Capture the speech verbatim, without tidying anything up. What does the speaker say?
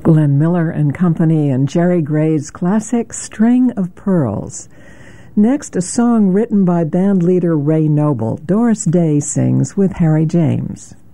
Glenn Miller and Company and Jerry Gray's classic String of Pearls. Next, a song written by band leader Ray Noble. Doris Day sings with Harry James.